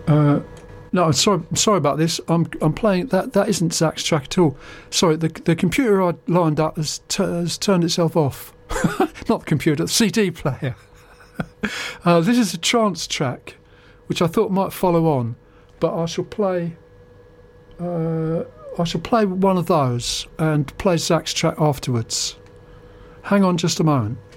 No, I'm sorry about this. I'm playing that. That isn't Zach's track at all. Sorry, the computer I lined up has turned itself off. Not the computer, the CD player. This is a trance track, which I thought might follow on, but I shall play. I shall play one of those and play Zach's track afterwards. Hang on just a moment.